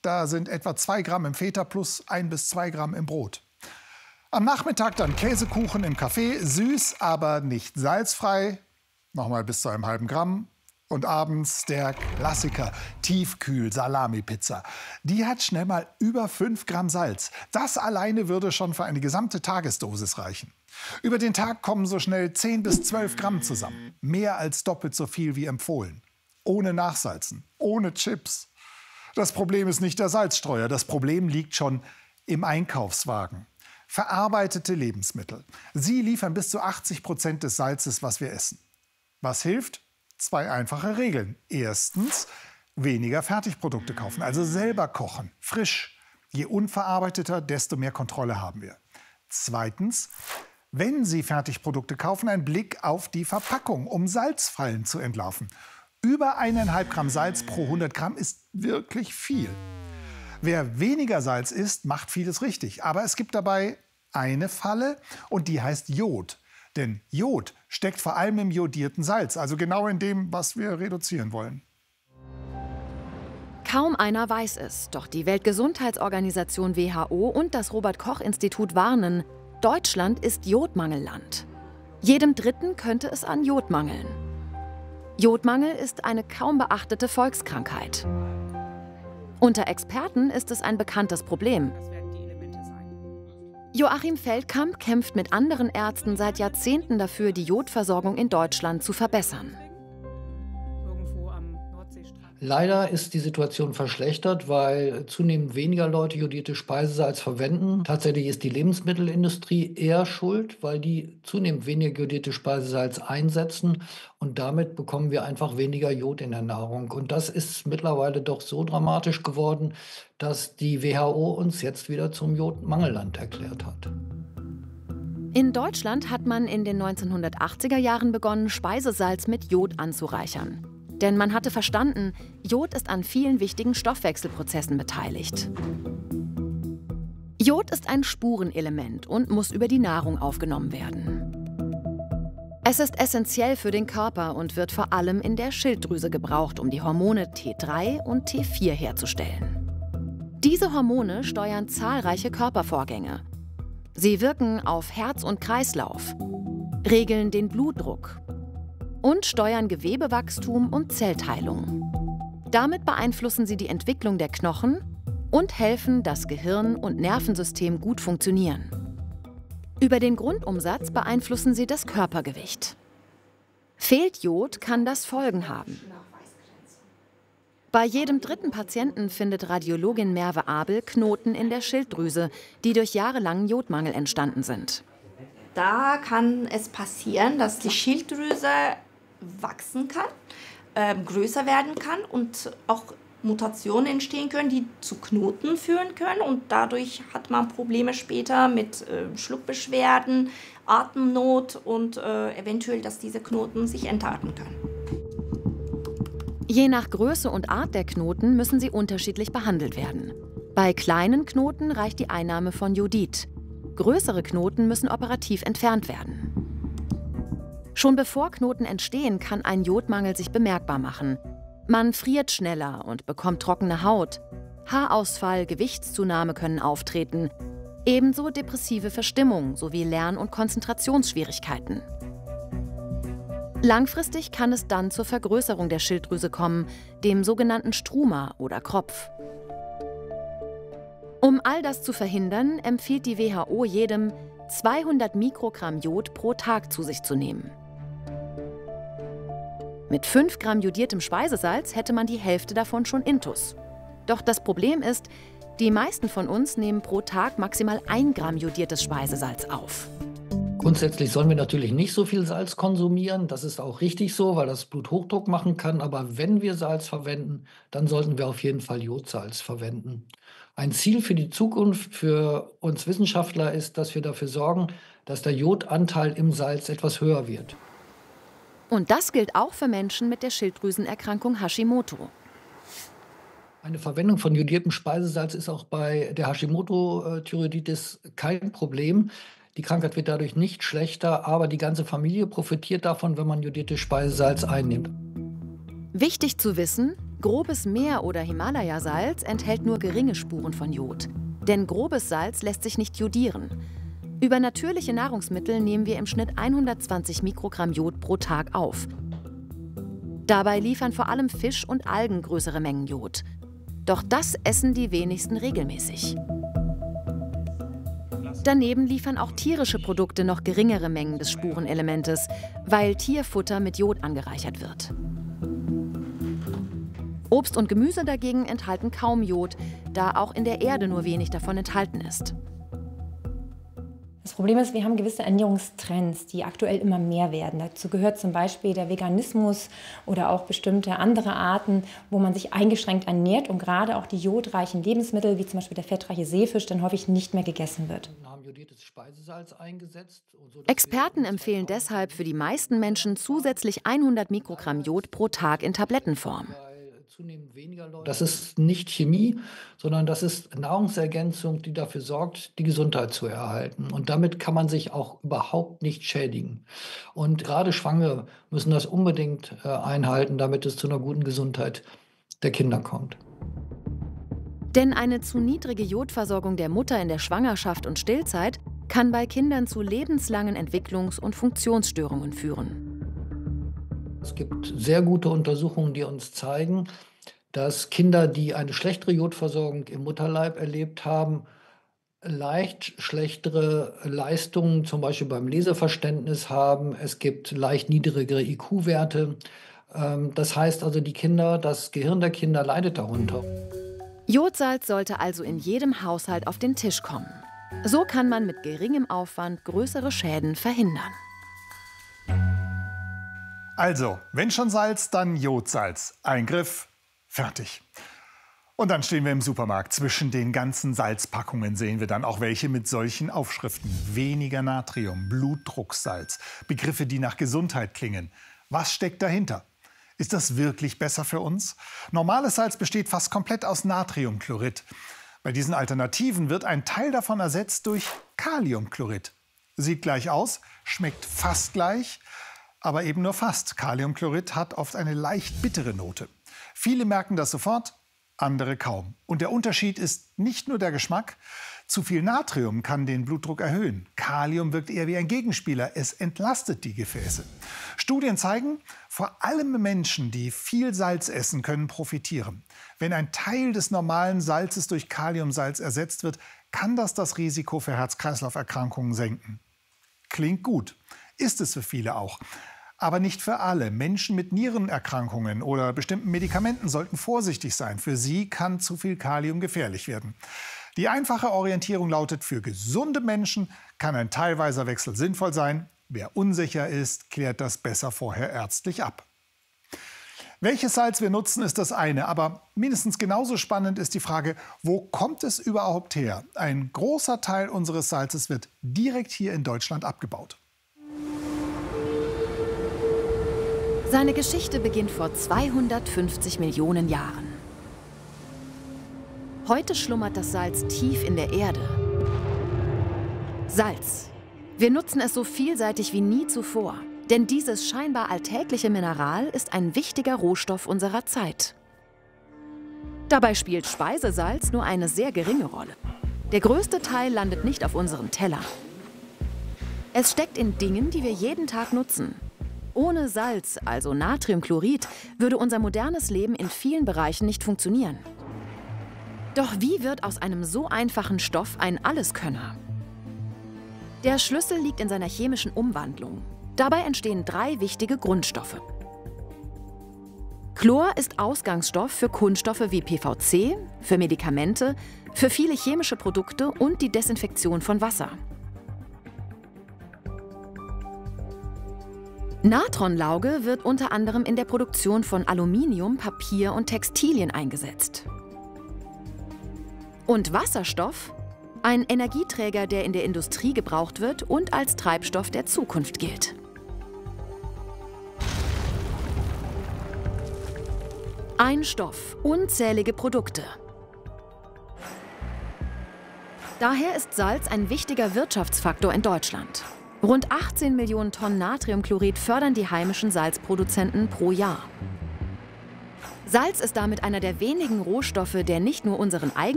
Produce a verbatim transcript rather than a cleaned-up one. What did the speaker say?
da sind etwa zwei Gramm im Feta plus ein bis zwei Gramm im Brot. Am Nachmittag dann Käsekuchen im Café, süß, aber nicht salzfrei, nochmal bis zu einem halben Gramm. Und abends der Klassiker, Tiefkühl-Salami-Pizza. Die hat schnell mal über fünf Gramm Salz. Das alleine würde schon für eine gesamte Tagesdosis reichen. Über den Tag kommen so schnell zehn bis zwölf Gramm zusammen. Mehr als doppelt so viel wie empfohlen. Ohne Nachsalzen, ohne Chips. Das Problem ist nicht der Salzstreuer, das Problem liegt schon im Einkaufswagen. Verarbeitete Lebensmittel. Sie liefern bis zu achtzig Prozent des Salzes, was wir essen. Was hilft? Zwei einfache Regeln. Erstens, weniger Fertigprodukte kaufen, also selber kochen, frisch. Je unverarbeiteter, desto mehr Kontrolle haben wir. Zweitens, wenn Sie Fertigprodukte kaufen, ein Blick auf die Verpackung, um Salzfallen zu entlarven. Über eineinhalb Gramm Salz pro hundert Gramm ist wirklich viel. Wer weniger Salz isst, macht vieles richtig. Aber es gibt dabei eine Falle und die heißt Jod. Denn Jod steckt vor allem im jodierten Salz, also genau in dem, was wir reduzieren wollen. Kaum einer weiß es, doch die Weltgesundheitsorganisation W H O und das Robert-Koch-Institut warnen, Deutschland ist Jodmangelland. Jedem Dritten könnte es an Jod mangeln. Jodmangel ist eine kaum beachtete Volkskrankheit. Unter Experten ist es ein bekanntes Problem. Joachim Feldkamp kämpft mit anderen Ärzten seit Jahrzehnten dafür, die Jodversorgung in Deutschland zu verbessern. Leider ist die Situation verschlechtert, weil zunehmend weniger Leute jodierte Speisesalz verwenden. Tatsächlich ist die Lebensmittelindustrie eher schuld, weil die zunehmend weniger jodierte Speisesalz einsetzen. Und damit bekommen wir einfach weniger Jod in der Nahrung. Und das ist mittlerweile doch so dramatisch geworden, dass die W H O uns jetzt wieder zum Jodmangelland erklärt hat. In Deutschland hat man in den neunzehnhundertachtziger Jahren begonnen, Speisesalz mit Jod anzureichern. Denn man hatte verstanden, Jod ist an vielen wichtigen Stoffwechselprozessen beteiligt. Jod ist ein Spurenelement und muss über die Nahrung aufgenommen werden. Es ist essentiell für den Körper und wird vor allem in der Schilddrüse gebraucht, um die Hormone T drei und T vier herzustellen. Diese Hormone steuern zahlreiche Körpervorgänge. Sie wirken auf Herz und Kreislauf, regeln den Blutdruck und steuern Gewebewachstum und Zellteilung. Damit beeinflussen sie die Entwicklung der Knochen und helfen, dass Gehirn und Nervensystem gut funktionieren. Über den Grundumsatz beeinflussen sie das Körpergewicht. Fehlt Jod, kann das Folgen haben. Bei jedem dritten Patienten findet Radiologin Merve Abel Knoten in der Schilddrüse, die durch jahrelangen Jodmangel entstanden sind. Da kann es passieren, dass die Schilddrüse wachsen kann, äh, größer werden kann und auch Mutationen entstehen können, die zu Knoten führen können. Und dadurch hat man Probleme später mit äh, Schluckbeschwerden, Atemnot und äh, eventuell, dass diese Knoten sich entarten können. Je nach Größe und Art der Knoten müssen sie unterschiedlich behandelt werden. Bei kleinen Knoten reicht die Einnahme von Jodid. Größere Knoten müssen operativ entfernt werden. Schon bevor Knoten entstehen, kann ein Jodmangel sich bemerkbar machen. Man friert schneller und bekommt trockene Haut. Haarausfall, Gewichtszunahme können auftreten. Ebenso depressive Verstimmung sowie Lern- und Konzentrationsschwierigkeiten. Langfristig kann es dann zur Vergrößerung der Schilddrüse kommen, dem sogenannten Struma oder Kropf. Um all das zu verhindern, empfiehlt die W H O jedem, zweihundert Mikrogramm Jod pro Tag zu sich zu nehmen. Mit fünf Gramm jodiertem Speisesalz hätte man die Hälfte davon schon intus. Doch das Problem ist, die meisten von uns nehmen pro Tag maximal ein Gramm jodiertes Speisesalz auf. Grundsätzlich sollen wir natürlich nicht so viel Salz konsumieren. Das ist auch richtig so, weil das Bluthochdruck machen kann. Aber wenn wir Salz verwenden, dann sollten wir auf jeden Fall Jodsalz verwenden. Ein Ziel für die Zukunft für uns Wissenschaftler ist, dass wir dafür sorgen, dass der Jodanteil im Salz etwas höher wird. Und das gilt auch für Menschen mit der Schilddrüsenerkrankung Hashimoto. Eine Verwendung von jodiertem Speisesalz ist auch bei der Hashimoto-Thyreoiditis kein Problem. Die Krankheit wird dadurch nicht schlechter, aber die ganze Familie profitiert davon, wenn man jodiertes Speisesalz einnimmt. Wichtig zu wissen, grobes Meer- oder Himalaya-Salz enthält nur geringe Spuren von Jod. Denn grobes Salz lässt sich nicht jodieren. Über natürliche Nahrungsmittel nehmen wir im Schnitt hundertzwanzig Mikrogramm Jod pro Tag auf. Dabei liefern vor allem Fisch und Algen größere Mengen Jod. Doch das essen die wenigsten regelmäßig. Daneben liefern auch tierische Produkte noch geringere Mengen des Spurenelementes, weil Tierfutter mit Jod angereichert wird. Obst und Gemüse dagegen enthalten kaum Jod, da auch in der Erde nur wenig davon enthalten ist. Das Problem ist, wir haben gewisse Ernährungstrends, die aktuell immer mehr werden. Dazu gehört zum Beispiel der Veganismus oder auch bestimmte andere Arten, wo man sich eingeschränkt ernährt und gerade auch die jodreichen Lebensmittel, wie zum Beispiel der fettreiche Seefisch, dann häufig nicht mehr gegessen wird. Experten empfehlen deshalb für die meisten Menschen zusätzlich hundert Mikrogramm Jod pro Tag in Tablettenform. Das ist nicht Chemie, sondern das ist Nahrungsergänzung, die dafür sorgt, die Gesundheit zu erhalten. Und damit kann man sich auch überhaupt nicht schädigen. Und gerade Schwangere müssen das unbedingt äh, einhalten, damit es zu einer guten Gesundheit der Kinder kommt. Denn eine zu niedrige Jodversorgung der Mutter in der Schwangerschaft und Stillzeit kann bei Kindern zu lebenslangen Entwicklungs- und Funktionsstörungen führen. Es gibt sehr gute Untersuchungen, die uns zeigen, dass Kinder, die eine schlechtere Jodversorgung im Mutterleib erlebt haben, leicht schlechtere Leistungen, zum Beispiel beim Leseverständnis haben. Es gibt leicht niedrigere I Q-Werte. Das heißt also, die Kinder, das Gehirn der Kinder leidet darunter. Jodsalz sollte also in jedem Haushalt auf den Tisch kommen. So kann man mit geringem Aufwand größere Schäden verhindern. Also, wenn schon Salz, dann Jodsalz. Eingriff, fertig. Und dann stehen wir im Supermarkt. Zwischen den ganzen Salzpackungen sehen wir dann auch welche mit solchen Aufschriften. Weniger Natrium, Blutdrucksalz. Begriffe, die nach Gesundheit klingen. Was steckt dahinter? Ist das wirklich besser für uns? Normales Salz besteht fast komplett aus Natriumchlorid. Bei diesen Alternativen wird ein Teil davon ersetzt durch Kaliumchlorid. Sieht gleich aus, schmeckt fast gleich, aber eben nur fast. Kaliumchlorid hat oft eine leicht bittere Note. Viele merken das sofort, andere kaum. Und der Unterschied ist nicht nur der Geschmack. Zu viel Natrium kann den Blutdruck erhöhen. Kalium wirkt eher wie ein Gegenspieler. Es entlastet die Gefäße. Studien zeigen, vor allem Menschen, die viel Salz essen, können profitieren. Wenn ein Teil des normalen Salzes durch Kaliumsalz ersetzt wird, kann das das Risiko für Herz-Kreislauf-Erkrankungen senken. Klingt gut. Ist es für viele auch. Aber nicht für alle. Menschen mit Nierenerkrankungen oder bestimmten Medikamenten sollten vorsichtig sein. Für sie kann zu viel Kalium gefährlich werden. Die einfache Orientierung lautet, für gesunde Menschen kann ein teilweiser Wechsel sinnvoll sein. Wer unsicher ist, klärt das besser vorher ärztlich ab. Welches Salz wir nutzen, ist das eine. Aber mindestens genauso spannend ist die Frage, wo kommt es überhaupt her? Ein großer Teil unseres Salzes wird direkt hier in Deutschland abgebaut. Seine Geschichte beginnt vor zweihundertfünfzig Millionen Jahren. Heute schlummert das Salz tief in der Erde. Salz. Wir nutzen es so vielseitig wie nie zuvor. Denn dieses scheinbar alltägliche Mineral ist ein wichtiger Rohstoff unserer Zeit. Dabei spielt Speisesalz nur eine sehr geringe Rolle. Der größte Teil landet nicht auf unserem Teller. Es steckt in Dingen, die wir jeden Tag nutzen. Ohne Salz, also Natriumchlorid, würde unser modernes Leben in vielen Bereichen nicht funktionieren. Doch wie wird aus einem so einfachen Stoff ein Alleskönner? Der Schlüssel liegt in seiner chemischen Umwandlung. Dabei entstehen drei wichtige Grundstoffe. Chlor ist Ausgangsstoff für Kunststoffe wie P V C, für Medikamente, für viele chemische Produkte und die Desinfektion von Wasser. Natronlauge wird unter anderem in der Produktion von Aluminium, Papier und Textilien eingesetzt. Und Wasserstoff? Ein Energieträger, der in der Industrie gebraucht wird und als Treibstoff der Zukunft gilt. Ein Stoff, unzählige Produkte. Daher ist Salz ein wichtiger Wirtschaftsfaktor in Deutschland. Rund achtzehn Millionen Tonnen Natriumchlorid fördern die heimischen Salzproduzenten pro Jahr. Salz ist damit einer der wenigen Rohstoffe, der nicht nur unseren eigenen